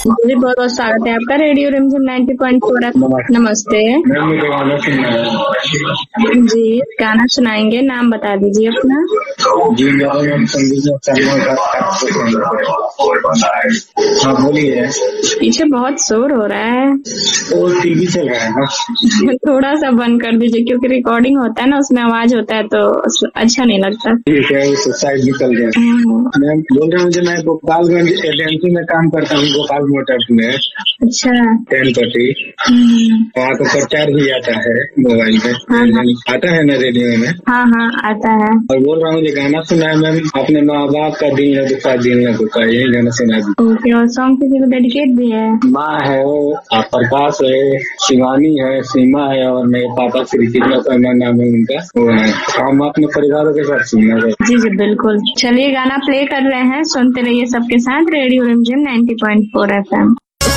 जी बहुत बहुत स्वागत है आपका रेडियो रिमझिम 90.4 नमस्ते। मैम मुझे गाना सुनना है। जी गाना सुनाएंगे, नाम बता दीजिए अपना। जी मेरा नाम संदीप शर्मा का। हाँ बोलिए। पीछे बहुत शोर हो रहा है। तो टीवी चल रहा है ना। थोड़ा सा बंद कर दीजिए क्योंकि रिकॉर्डिंग होता है ना, उसमें आवाज होता है तो अच्छा नहीं लगता। ठीक है उस साइड निकल गया। मैम बोल रहा हूँ मैं गोपालगंज एजेंसी में काम करता हूँ, गोपाल मोटर्स में। अच्छा 10 वहाँ का प्रचार भी आता है मोबाइल में। हाँ। आता है ना रेडियो में। हाँ आता है। और बोल रहा हूँ ये गाना सुना है मैम, अपने माँ बाप का दिल न दुखा दिल न दुखा, यही गाना सुना दी। ओके, और सॉन्ग किसी को डेडिकेट भी है? माँ है, प्रकाश है, शिवानी है, सीमा है और मेरे पापा श्री कृष्ण शर्मा नाम है उनका। वो है हम अपने परिवारों के साथ सुनना है। जी बिल्कुल, चलिए गाना प्ले कर रहे हैं, सुनते रहिए सबके साथ रेडियो रिमझिम 90.4 FM।